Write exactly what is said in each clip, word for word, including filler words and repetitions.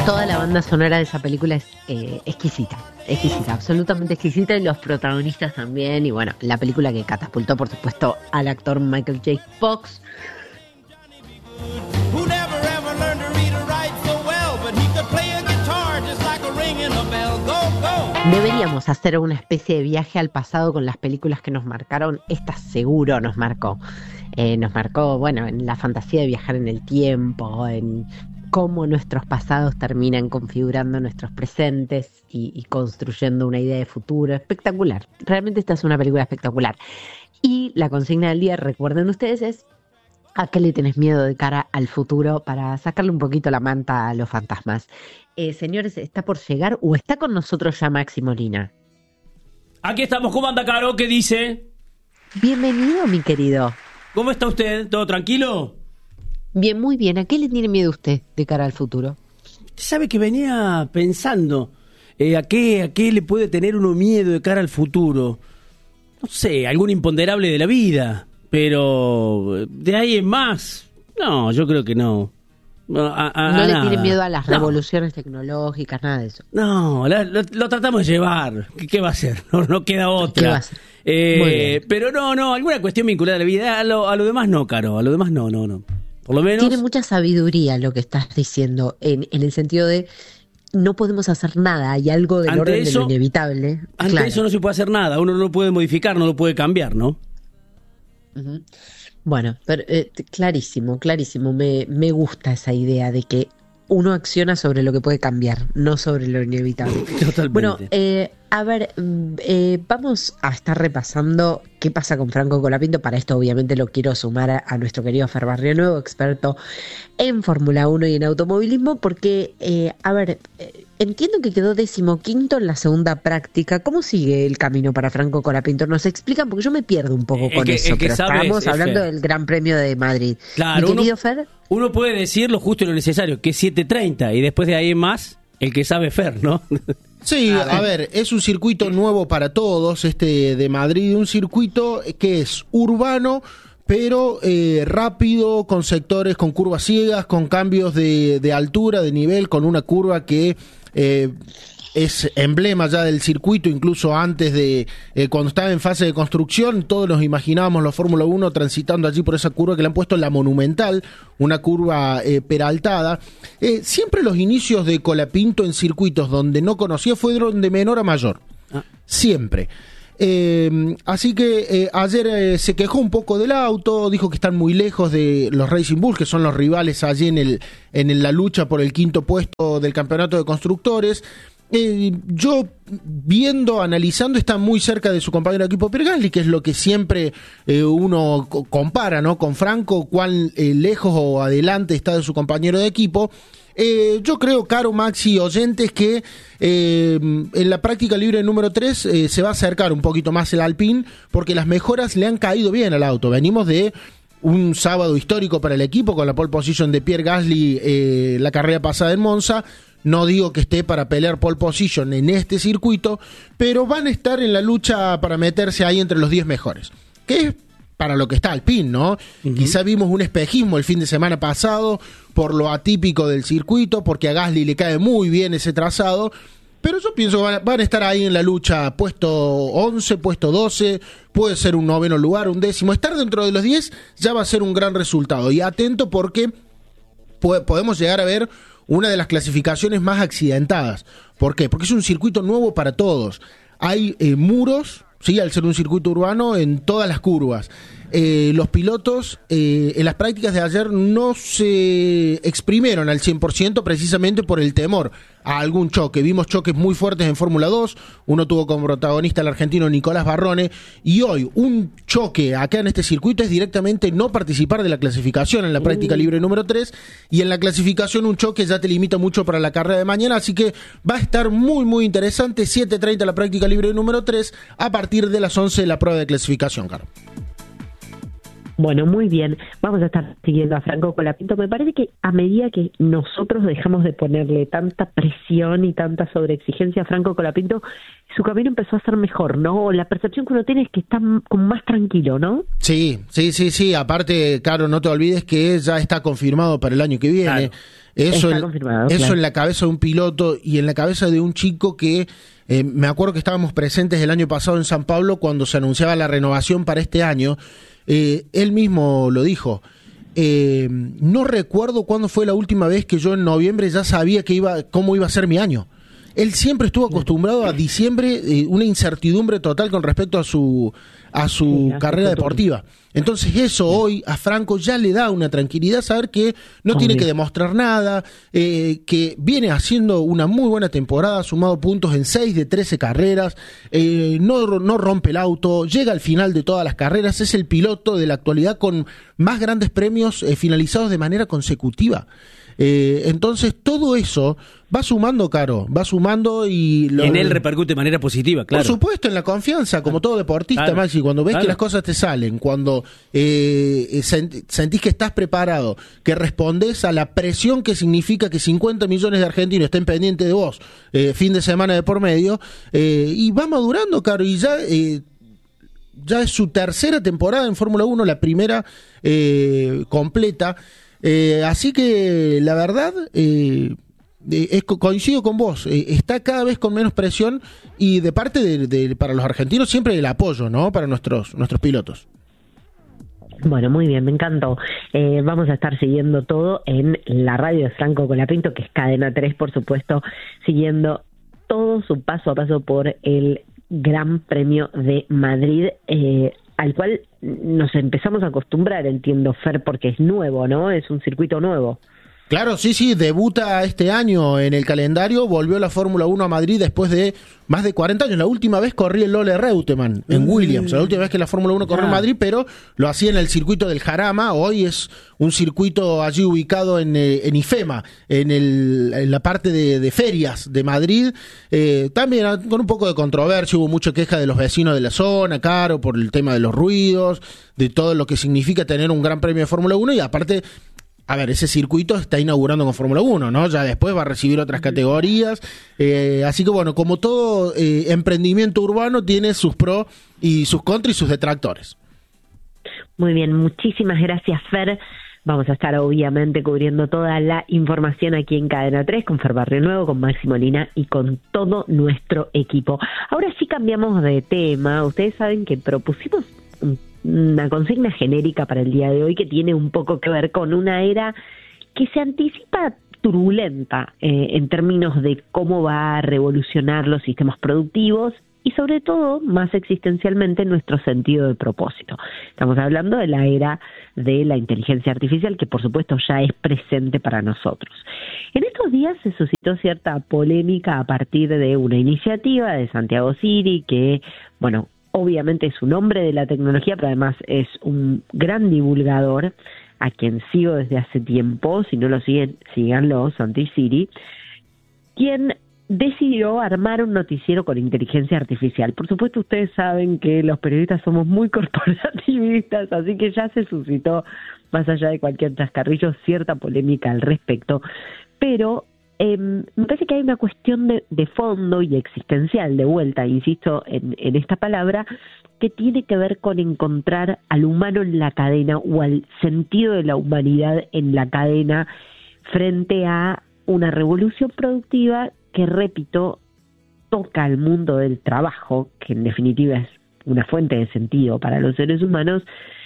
Toda la banda sonora de esa película es eh, exquisita, exquisita, absolutamente exquisita, y los protagonistas también, y bueno, la película que catapultó, por supuesto, al actor Michael J. Fox. Deberíamos hacer una especie de viaje al pasado con las películas que nos marcaron. Esta seguro nos marcó. Eh, nos marcó, bueno, en la fantasía de viajar en el tiempo, en cómo nuestros pasados terminan configurando nuestros presentes y, y construyendo una idea de futuro. Espectacular. Realmente esta es una película espectacular. Y la consigna del día, recuerden ustedes, es ¿a qué le tenés miedo de cara al futuro? Para sacarle un poquito la manta a los fantasmas. Eh, señores, ¿está por llegar o está con nosotros ya Maxi Molina? Aquí estamos. ¿Cómo anda, Caro? ¿Qué dice? Bienvenido, mi querido. ¿Cómo está usted? ¿Todo tranquilo? Bien, muy bien. ¿A qué le tiene miedo usted de cara al futuro? ¿Sabe que venía pensando eh, a qué, a qué le puede tener uno miedo de cara al futuro? No sé, algún imponderable de la vida. Pero de ahí en más, no, yo creo que no. No, a, a, no a le nada. tiene miedo a las no. revoluciones tecnológicas, nada de eso. No, la, lo, lo tratamos de llevar. ¿Qué, qué va a hacer? No, no queda otra. ¿Qué va a hacer? Eh, pero no, no, alguna cuestión vinculada a la vida. A lo, a lo demás no, Caro. A lo demás no, no, no. Por lo menos. Tiene mucha sabiduría lo que estás diciendo, en, en el sentido de no podemos hacer nada. Hay algo del ante orden eso, de lo inevitable. Ante claro. eso no se puede hacer nada. Uno no lo puede modificar, no lo puede cambiar, ¿no? Uh-huh. Bueno, pero, eh, clarísimo, clarísimo. Me, me gusta esa idea de que uno acciona sobre lo que puede cambiar, no sobre lo inevitable. Totalmente. Bueno, eh, a ver, eh, vamos a estar repasando qué pasa con Franco Colapinto. Para esto, obviamente, lo quiero sumar a, a nuestro querido Fer Barrionuevo, experto en Fórmula uno y en automovilismo, porque, eh, a ver, eh, entiendo que quedó decimoquinto en la segunda práctica. ¿Cómo sigue el camino para Franco Colapinto? ¿Nos explican? Porque yo me pierdo un poco con que, eso, pero estábamos es, hablando es del Gran Premio de Madrid. Claro, ¿Mi querido uno, Fer? Uno puede decir lo justo y lo necesario, que es siete treinta, y después de ahí en más, el que sabe Fer, ¿no? Sí, a ver. a ver, es un circuito nuevo para todos, este de Madrid, un circuito que es urbano, pero eh, rápido, con sectores, con curvas ciegas, con cambios de, de altura, de nivel, con una curva que eh, es emblema ya del circuito, incluso antes de, eh, cuando estaba en fase de construcción, todos nos imaginábamos los Fórmula uno transitando allí por esa curva que le han puesto la Monumental, una curva eh, peraltada. Eh, siempre los inicios de Colapinto en circuitos donde no conocía fueron de menor a mayor, ah. siempre. Eh, así que eh, ayer eh, se quejó un poco del auto, dijo que están muy lejos de los Racing Bulls, que son los rivales allí en, el, en la lucha por el quinto puesto del campeonato de constructores. Eh, yo viendo, analizando, está muy cerca de su compañero de equipo Pierre Gasly, que es lo que siempre eh, uno co- compara, ¿no? Con Franco, cuán eh, lejos o adelante está de su compañero de equipo. Eh, yo creo, Caro, Maxi, oyentes, que eh, en la práctica libre número tres eh, se va a acercar un poquito más el Alpine, porque las mejoras le han caído bien al auto. Venimos de un sábado histórico para el equipo, con la pole position de Pierre Gasly eh, la carrera pasada en Monza. No digo que esté para pelear pole position en este circuito, pero van a estar en la lucha para meterse ahí entre los diez mejores, que es para lo que está Alpine, ¿no? Uh-huh. Quizá vimos un espejismo el fin de semana pasado por lo atípico del circuito, porque a Gasly le cae muy bien ese trazado, pero yo pienso que van a, van a estar ahí en la lucha, puesto once, puesto doce, puede ser un noveno lugar, un décimo. Estar dentro de los diez ya va a ser un gran resultado, y atento porque po- podemos llegar a ver una de las clasificaciones más accidentadas. ¿Por qué? Porque es un circuito nuevo para todos. Hay eh, muros, sí, al ser un circuito urbano, en todas las curvas. Eh, los pilotos eh, en las prácticas de ayer no se exprimieron al cien por ciento precisamente por el temor a algún choque. Vimos choques muy fuertes en Fórmula dos, uno tuvo como protagonista el argentino Nicolás Barrone, y hoy un choque acá en este circuito es directamente no participar de la clasificación en la práctica libre número tres, y en la clasificación un choque ya te limita mucho para la carrera de mañana, así que va a estar muy muy interesante. Siete treinta la práctica libre número tres, a partir de las once de la prueba de clasificación, Caro. Bueno, muy bien. Vamos a estar siguiendo a Franco Colapinto. Me parece que a medida que nosotros dejamos de ponerle tanta presión y tanta sobreexigencia a Franco Colapinto, su camino empezó a ser mejor, ¿no? La percepción que uno tiene es que está como más tranquilo, ¿no? Sí, sí, sí, sí. Aparte, Caro, no te olvides que ya está confirmado para el año que viene. Claro. Eso, Está en, confirmado, eso claro. en la cabeza de un piloto y en la cabeza de un chico que eh, me acuerdo que estábamos presentes el año pasado en San Pablo cuando se anunciaba la renovación para este año. Eh, él mismo lo dijo. Eh, no recuerdo cuándo fue la última vez que yo en noviembre ya sabía que iba, cómo iba a ser mi año. Él siempre estuvo acostumbrado a diciembre, eh, una incertidumbre total con respecto a su a su Sí, carrera a su deportiva. Entonces eso hoy a Franco ya le da una tranquilidad saber que no Obvio. tiene que demostrar nada, eh, que viene haciendo una muy buena temporada, ha sumado puntos en seis de trece carreras, eh, no, no rompe el auto, llega al final de todas las carreras, es el piloto de la actualidad con más grandes premios eh, finalizados de manera consecutiva. Eh, entonces todo eso va sumando, Caro, va sumando y... Lo, en él repercute de manera positiva, claro. Por supuesto, en la confianza, como todo deportista, Claro. Maxi, cuando ves Claro. que las cosas te salen, cuando eh, sent- sentís que estás preparado, que respondés a la presión que significa que cincuenta millones de argentinos estén pendientes de vos, eh, fin de semana de por medio, eh, y va madurando, Caro, y ya... Eh, ya es su tercera temporada en Fórmula uno, la primera eh, completa. Eh, así que la verdad, eh, eh, es, coincido con vos, eh, está cada vez con menos presión y de parte de, de para los argentinos siempre el apoyo, ¿no? Para nuestros nuestros pilotos. Bueno, muy bien, me encantó. Eh, vamos a estar siguiendo todo en la radio de Franco Colapinto, que es Cadena tres, por supuesto, siguiendo todo su paso a paso por el Gran Premio de Madrid, eh, al cual nos empezamos a acostumbrar, entiendo, Fer, porque es nuevo, ¿no? Es un circuito nuevo. Claro, sí, sí, debuta este año en el calendario, volvió la Fórmula uno a Madrid después de más de cuarenta años. La última vez corría el Lole Reutemann en Williams, la última vez que la Fórmula uno corrió en Madrid, pero lo hacía en el circuito del Jarama. Hoy es un circuito allí ubicado en, eh, en IFEMA, en, el, en la parte de, de ferias de Madrid. Eh, también con un poco de controversia, hubo mucha queja de los vecinos de la zona, Caro, por el tema de los ruidos, de todo lo que significa tener un gran premio de Fórmula uno y aparte... A ver, ese circuito está inaugurando con Fórmula uno, ¿no? Ya después va a recibir otras categorías. Eh, así que bueno, como todo eh, emprendimiento urbano tiene sus pros y sus contras y sus detractores. Muy bien, muchísimas gracias, Fer. Vamos a estar obviamente cubriendo toda la información aquí en Cadena tres con Fer Barrio Nuevo, con Maxi Molina y con todo nuestro equipo. Ahora sí cambiamos de tema. Ustedes saben que propusimos un una consigna genérica para el día de hoy que tiene un poco que ver con una era que se anticipa turbulenta eh, en términos de cómo va a revolucionar los sistemas productivos y sobre todo, más existencialmente, nuestro sentido de propósito. Estamos hablando de la era de la inteligencia artificial que por supuesto ya es presente para nosotros. En estos días se suscitó cierta polémica a partir de una iniciativa de Santiago Siri que, bueno, obviamente es un hombre de la tecnología, pero además es un gran divulgador, a quien sigo desde hace tiempo. Si no lo siguen, síganlo, Santi Siri, quien decidió armar un noticiero con inteligencia artificial. Por supuesto, ustedes saben que los periodistas somos muy corporativistas, así que ya se suscitó, más allá de cualquier chascarrillo, cierta polémica al respecto, pero... Eh, me parece que hay una cuestión de, de fondo y existencial, de vuelta, insisto en, en esta palabra, que tiene que ver con encontrar al humano en la cadena o al sentido de la humanidad en la cadena frente a una revolución productiva que, repito, toca al mundo del trabajo, que en definitiva es una fuente de sentido para los seres humanos,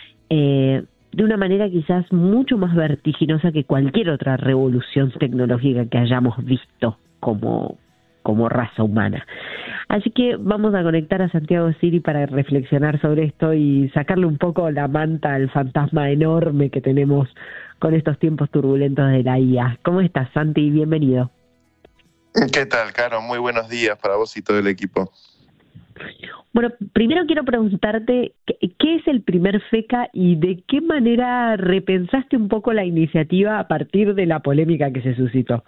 eh, de una manera quizás mucho más vertiginosa que cualquier otra revolución tecnológica que hayamos visto como, como raza humana. Así que vamos a conectar a Santiago Siri para reflexionar sobre esto y sacarle un poco la manta al fantasma enorme que tenemos con estos tiempos turbulentos de la I A. ¿Cómo estás, Santi? Bienvenido. ¿Qué tal, Caro? Muy buenos días para vos y todo el equipo. Bueno, primero quiero preguntarte, ¿qué es el primer FECA y de qué manera repensaste un poco la iniciativa a partir de la polémica que se suscitó?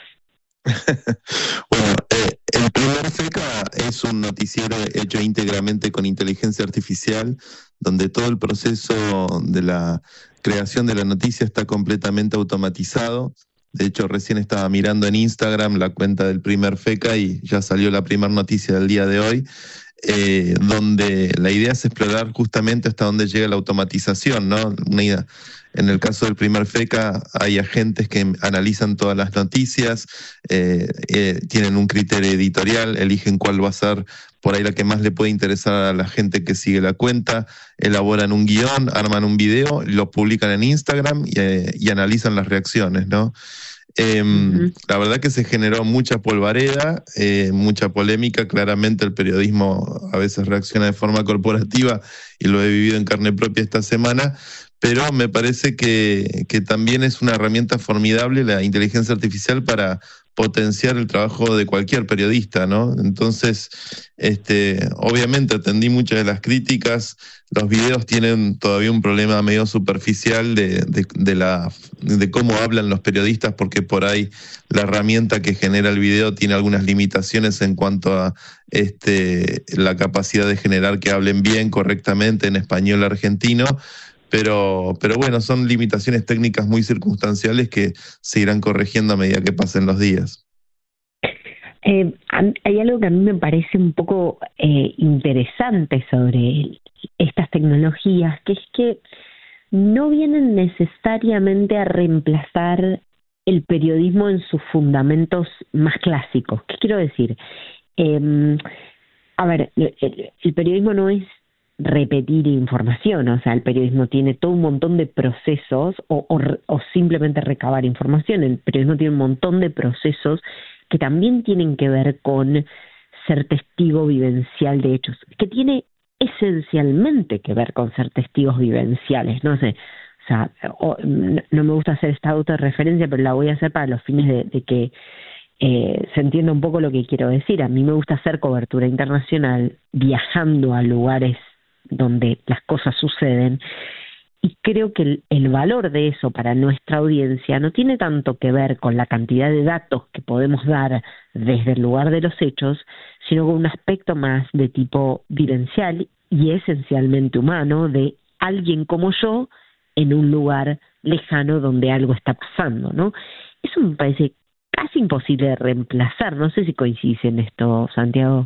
Bueno, eh, el primer FECA es un noticiero hecho íntegramente con inteligencia artificial, donde todo el proceso de la creación de la noticia está completamente automatizado. De hecho, recién estaba mirando en Instagram la cuenta del primer FECA y ya salió la primera noticia del día de hoy. eh, donde la idea es explorar justamente hasta dónde llega la automatización, ¿no? Una idea. En el caso del Primer FECA hay agentes que analizan todas las noticias, eh, eh, tienen un criterio editorial, eligen cuál va a ser por ahí la que más le puede interesar a la gente que sigue la cuenta, elaboran un guión, arman un video, lo publican en Instagram y, eh, y analizan las reacciones, ¿no? Eh, uh-huh. La verdad que se generó mucha polvareda, eh, mucha polémica. Claramente el periodismo a veces reacciona de forma corporativa y lo he vivido en carne propia esta semana, pero me parece que, que también es una herramienta formidable la inteligencia artificial para potenciar el trabajo de cualquier periodista, ¿no? Entonces, este, obviamente atendí muchas de las críticas. Los videos tienen todavía un problema medio superficial de, de, de, la, de cómo hablan los periodistas, porque por ahí la herramienta que genera el video tiene algunas limitaciones en cuanto a este, la capacidad de generar que hablen bien, correctamente en español argentino. Pero, pero bueno, son limitaciones técnicas muy circunstanciales que se irán corrigiendo a medida que pasen los días. Eh, hay algo que a mí me parece un poco eh, interesante sobre estas tecnologías, que es que no vienen necesariamente a reemplazar el periodismo en sus fundamentos más clásicos. ¿Qué quiero decir? Eh, a ver, el, el periodismo no es repetir información, o sea, el periodismo tiene todo un montón de procesos o, o, o simplemente recabar información. El periodismo tiene un montón de procesos que también tienen que ver con ser testigo vivencial de hechos, que tiene esencialmente que ver con ser testigos vivenciales, no sé, o sea, o, no me gusta hacer esta autorreferencia, pero la voy a hacer para los fines de, de que eh, se entienda un poco lo que quiero decir. A mí me gusta hacer cobertura internacional, viajando a lugares donde las cosas suceden, y creo que el, el valor de eso para nuestra audiencia no tiene tanto que ver con la cantidad de datos que podemos dar desde el lugar de los hechos, sino con un aspecto más de tipo vivencial y esencialmente humano, de alguien como yo en un lugar lejano donde algo está pasando, ¿no? Eso me parece casi imposible de reemplazar. No sé si coincides en esto, Santiago.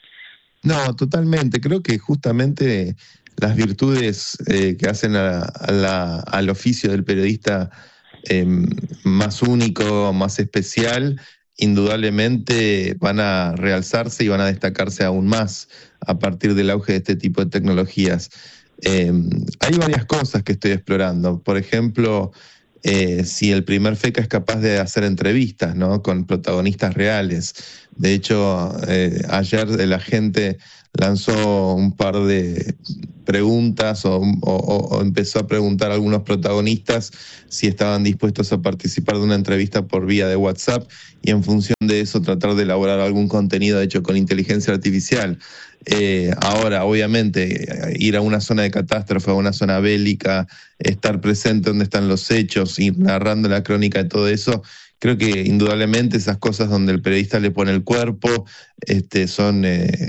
No, totalmente. Creo que justamente las virtudes eh, que hacen a, a la, al oficio del periodista eh, más único, más especial, indudablemente van a realzarse y van a destacarse aún más a partir del auge de este tipo de tecnologías. Eh, hay varias cosas que estoy explorando. Por ejemplo, eh, si el Primer FECA es capaz de hacer entrevistas, ¿no?, con protagonistas reales. De hecho, eh, ayer la gente lanzó un par de preguntas o, o, o empezó a preguntar a algunos protagonistas si estaban dispuestos a participar de una entrevista por vía de WhatsApp, y en función de eso tratar de elaborar algún contenido hecho con inteligencia artificial. Eh, ahora, obviamente, ir a una zona de catástrofe, a una zona bélica, estar presente donde están los hechos, ir narrando la crónica de todo eso, creo que indudablemente esas cosas donde el periodista le pone el cuerpo este, son, eh,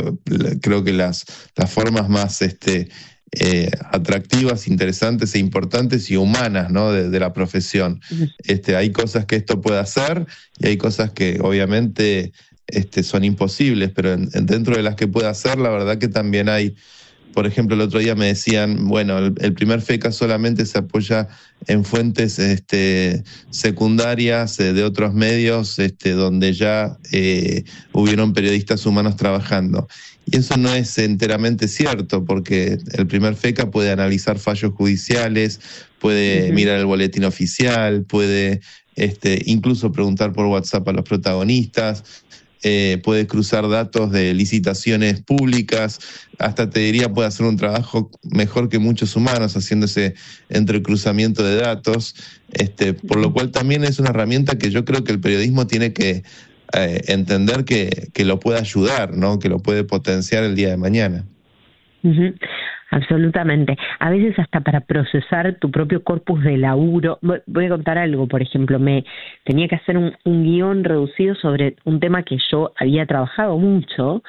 creo que las, las formas más este, eh, atractivas, interesantes e importantes y humanas, ¿no?, de, de la profesión. Este, hay cosas que esto puede hacer y hay cosas que obviamente este, son imposibles, pero en, en dentro de las que puede hacer, la verdad que también hay. Por ejemplo, el otro día me decían, bueno, el, el Primer FECA solamente se apoya en fuentes este, secundarias eh, de otros medios este, donde ya eh, hubieron periodistas humanos trabajando. Y eso no es enteramente cierto, porque el Primer FECA puede analizar fallos judiciales, puede uh-huh. mirar el boletín oficial, puede este, incluso preguntar por WhatsApp a los protagonistas. Eh, puede cruzar datos de licitaciones públicas, hasta te diría puede hacer un trabajo mejor que muchos humanos haciéndose entrecruzamiento de datos, este, por lo cual también es una herramienta que yo creo que el periodismo tiene que eh, entender que, que lo puede ayudar, ¿no?, que lo puede potenciar el día de mañana. Uh-huh. Absolutamente. A veces hasta para procesar tu propio corpus de laburo. Voy a contar algo, por ejemplo, me tenía que hacer un, un guión reducido sobre un tema que yo había trabajado mucho,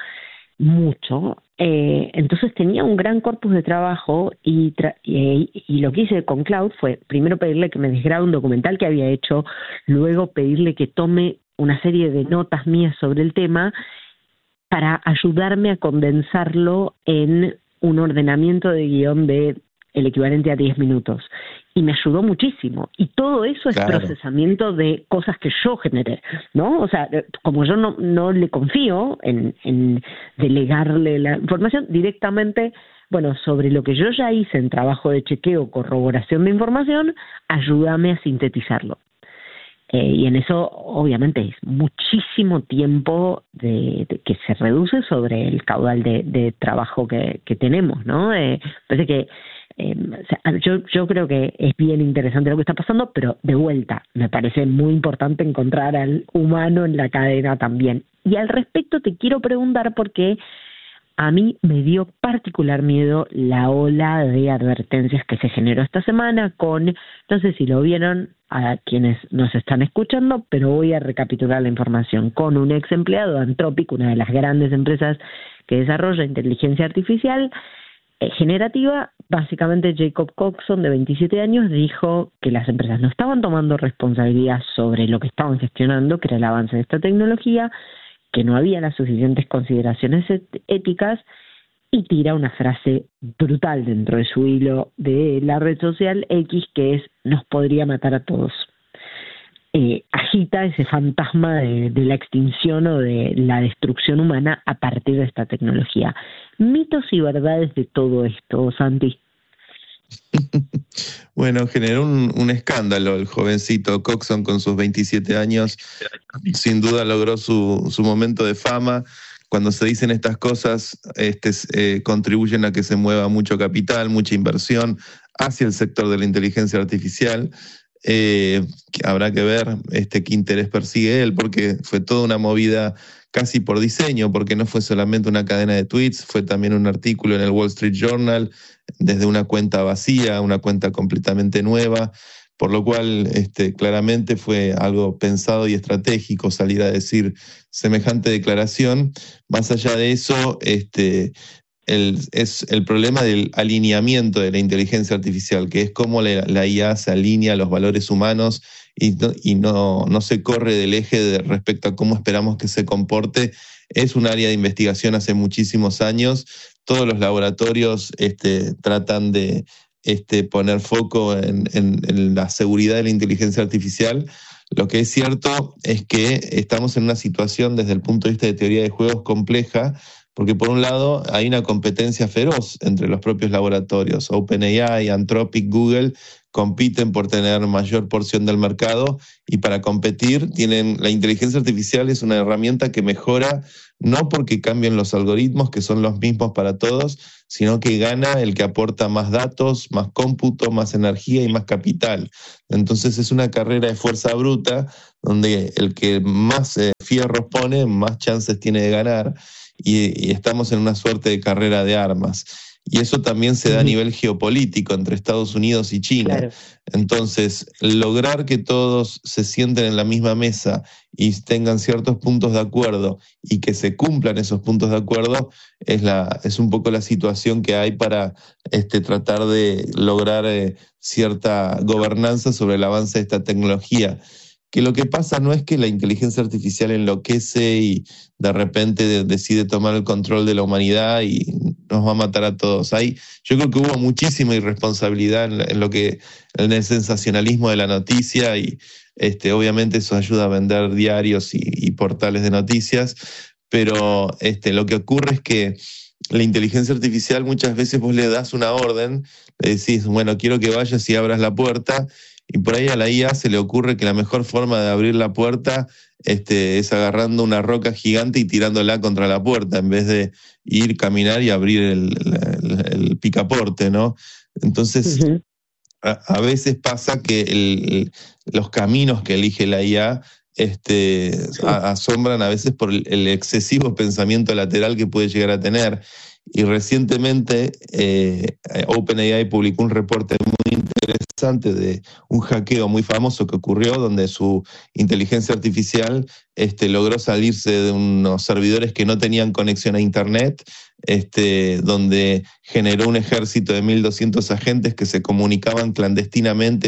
mucho, eh, entonces tenía un gran corpus de trabajo y, tra- y, y lo que hice con Cloud fue primero pedirle que me desgrabe un documental que había hecho, luego pedirle que tome una serie de notas mías sobre el tema, para ayudarme a condensarlo en un ordenamiento de guión de el equivalente a diez minutos. Y me ayudó muchísimo. Y todo eso es Claro. procesamiento de cosas que yo generé, ¿no? O sea, como yo no, no le confío en, en delegarle la información directamente, bueno, sobre lo que yo ya hice en trabajo de chequeo, corroboración de información, ayúdame a sintetizarlo. Eh, y en eso, obviamente, es muchísimo tiempo de, de que se reduce sobre el caudal de, de trabajo que, que tenemos, ¿no? Eh, parece que eh, o sea, yo, yo creo que es bien interesante lo que está pasando, pero de vuelta, me parece muy importante encontrar al humano en la cadena también. Y al respecto te quiero preguntar porque a mí me dio particular miedo la ola de advertencias que se generó esta semana con, no sé si lo vieron a quienes nos están escuchando, pero voy a recapitular la información, con un ex empleado de Anthropic, una de las grandes empresas que desarrolla inteligencia artificial eh, generativa. Básicamente Jacob Coxon, de veintisiete años, dijo que las empresas no estaban tomando responsabilidad sobre lo que estaban gestionando, que era el avance de esta tecnología, que no había las suficientes consideraciones et- éticas, y tira una frase brutal dentro de su hilo de la red social X, que es: nos podría matar a todos. Eh, agita ese fantasma de, de la extinción o de la destrucción humana a partir de esta tecnología. Mitos y verdades de todo esto, Santi. Bueno, generó un, un escándalo el jovencito Coxon con sus veintisiete años. Sin duda logró su, su momento de fama. Cuando se dicen estas cosas, este, eh, contribuyen a que se mueva mucho capital, mucha inversión hacia el sector de la inteligencia artificial. Eh, que habrá que ver este, qué interés persigue él, porque fue toda una movida casi por diseño, porque no fue solamente una cadena de tweets, fue también un artículo en el Wall Street Journal, desde una cuenta vacía, una cuenta completamente nueva, por lo cual este, claramente fue algo pensado y estratégico salir a decir semejante declaración. Más allá de eso, este, el, es el problema del alineamiento de la inteligencia artificial, que es cómo la, la I A se alinea a los valores humanos y, no, y no, no se corre del eje de respecto a cómo esperamos que se comporte. Es un área de investigación hace muchísimos años. Todos los laboratorios este, tratan de este, poner foco en, en, en la seguridad de la inteligencia artificial. Lo que es cierto es que estamos en una situación desde el punto de vista de teoría de juegos compleja, porque por un lado hay una competencia feroz entre los propios laboratorios. OpenAI, Anthropic, Google compiten por tener mayor porción del mercado, y para competir tienen, la inteligencia artificial es una herramienta que mejora no porque cambien los algoritmos, que son los mismos para todos, sino que gana el que aporta más datos, más cómputo, más energía y más capital. Entonces es una carrera de fuerza bruta, donde el que más eh, fierros pone, más chances tiene de ganar, y, y estamos en una suerte de carrera de armas. Y eso también se da a nivel geopolítico entre Estados Unidos y China. Claro. Entonces, lograr que todos se sienten en la misma mesa y tengan ciertos puntos de acuerdo y que se cumplan esos puntos de acuerdo es, la, es un poco la situación que hay para este, tratar de lograr eh, cierta gobernanza sobre el avance de esta tecnología. Que lo que pasa no es que la inteligencia artificial enloquece y de repente de, decide tomar el control de la humanidad y nos va a matar a todos. Hay, yo creo que hubo muchísima irresponsabilidad en, en lo que en el sensacionalismo de la noticia, y este, obviamente eso ayuda a vender diarios y, y portales de noticias, pero este, lo que ocurre es que la inteligencia artificial muchas veces vos le das una orden, le decís, bueno, quiero que vayas y abras la puerta, y por ahí a la I A se le ocurre que la mejor forma de abrir la puerta este, es agarrando una roca gigante y tirándola contra la puerta, en vez de ir, caminar y abrir el, el, el picaporte, ¿no? Entonces, uh-huh. a, a veces pasa que el, el, los caminos que elige la I A este, sí. a, asombran a veces por el, el excesivo pensamiento lateral que puede llegar a tener. Y recientemente eh, OpenAI publicó un reporte muy interesante de un hackeo muy famoso que ocurrió, donde su inteligencia artificial este, logró salirse de unos servidores que no tenían conexión a Internet, este, donde generó un ejército de mil doscientos agentes que se comunicaban clandestinamente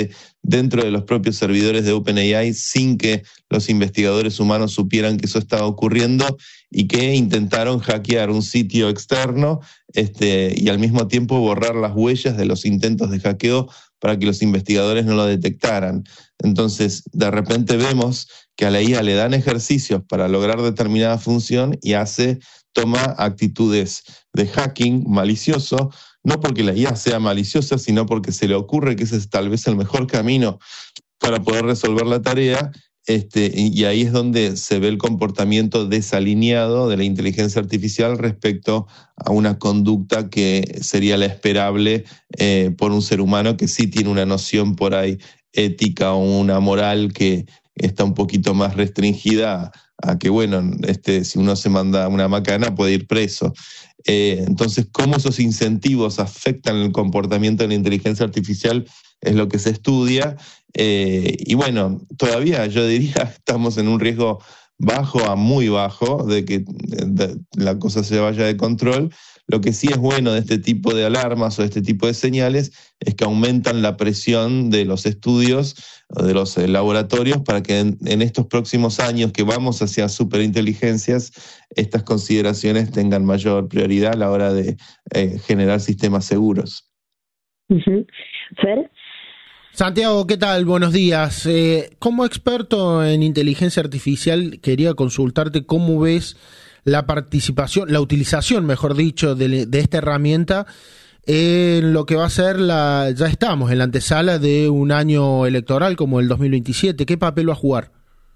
dentro de los propios servidores de OpenAI sin que los investigadores humanos supieran que eso estaba ocurriendo y que intentaron hackear un sitio externo este, y al mismo tiempo borrar las huellas de los intentos de hackeo para que los investigadores no lo detectaran. Entonces, de repente vemos que a la I A le dan ejercicios para lograr determinada función y hace, toma actitudes de hacking malicioso, no porque la I A sea maliciosa, sino porque se le ocurre que ese es tal vez el mejor camino para poder resolver la tarea, este, y ahí es donde se ve el comportamiento desalineado de la inteligencia artificial respecto a una conducta que sería la esperable eh, por un ser humano que sí tiene una noción por ahí ética o una moral que está un poquito más restringida a, a que, bueno, este, si uno se manda una macana puede ir preso. Eh, entonces, cómo esos incentivos afectan el comportamiento de la inteligencia artificial es lo que se estudia. Eh, y bueno, todavía yo diría estamos en un riesgo bajo a muy bajo de que de, la cosa se vaya de control. Lo que sí es bueno de este tipo de alarmas o de este tipo de señales es que aumentan la presión de los estudios, de los eh, laboratorios, para que en, en estos próximos años que vamos hacia superinteligencias, estas consideraciones tengan mayor prioridad a la hora de eh, generar sistemas seguros. Uh-huh. ¿Fer? Santiago, ¿qué tal? Buenos días. Eh, como experto en inteligencia artificial, quería consultarte cómo ves la participación, la utilización, mejor dicho, de, de esta herramienta en lo que va a ser la, ya estamos en la antesala de un año electoral como el dos mil veintisiete. ¿Qué papel va a jugar?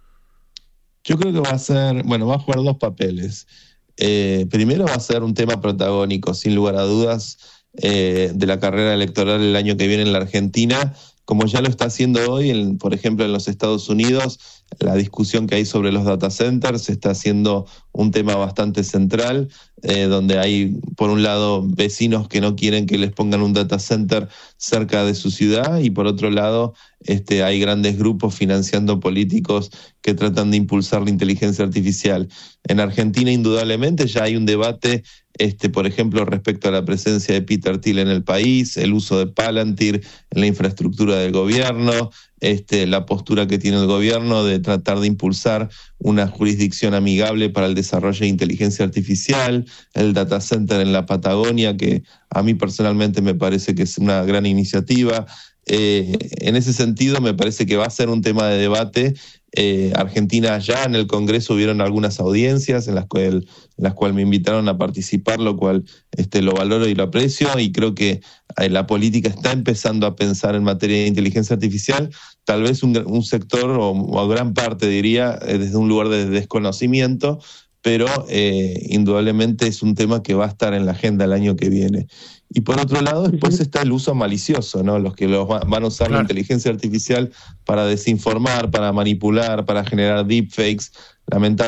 Yo creo que va a ser, bueno, va a jugar dos papeles. Eh, primero va a ser un tema protagónico, sin lugar a dudas, eh, de la carrera electoral el año que viene en la Argentina, como ya lo está haciendo hoy, en, por ejemplo, en los Estados Unidos. La discusión que hay sobre los data centers está siendo un tema bastante central, eh, donde hay, por un lado, vecinos que no quieren que les pongan un data center cerca de su ciudad, y por otro lado, este, hay grandes grupos financiando políticos que tratan de impulsar la inteligencia artificial. En Argentina, indudablemente, ya hay un debate, este, por ejemplo, respecto a la presencia de Peter Thiel en el país, el uso de Palantir en la infraestructura del gobierno, Este, la postura que tiene el gobierno de tratar de impulsar una jurisdicción amigable para el desarrollo de inteligencia artificial, el data center en la Patagonia, que a mí personalmente me parece que es una gran iniciativa. Eh, en ese sentido me parece que va a ser un tema de debate. Eh, Argentina, ya en el Congreso hubieron algunas audiencias en las cuales en las cuales me invitaron a participar, lo cual este, lo valoro y lo aprecio, y creo que eh, la política está empezando a pensar en materia de inteligencia artificial, tal vez un, un sector o, o gran parte, diría, eh, desde un lugar de desconocimiento, pero eh, indudablemente es un tema que va a estar en la agenda el año que viene. Y por otro lado, después está el uso malicioso, ¿no? Los que los va, van a usar claro. la inteligencia artificial para desinformar, para manipular, para generar deepfakes. Lamentablemente